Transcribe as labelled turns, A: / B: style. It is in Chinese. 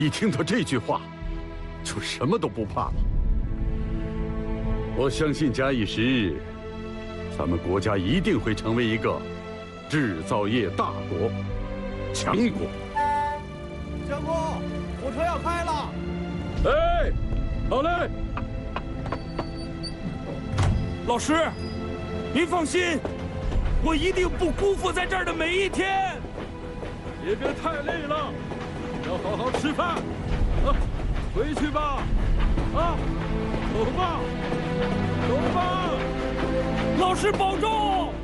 A: 一听到这句话，就什么都不怕了。我相信假以时日，咱们国家一定会成为一个制造业大国、强国。
B: 相公，火车要开了。
A: 哎，好嘞。
C: 老师，您放心，我一定不辜负在这儿的每一天。
A: 也别太累了，要好好吃饭。啊，回去吧。啊，走吧，走吧。
C: 老师保重。